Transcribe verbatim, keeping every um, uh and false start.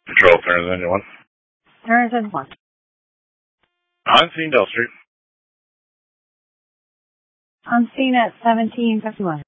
Control, turns engine one. Turns engine one. On scene, Dell Street. On scene at seventeen fifty-one.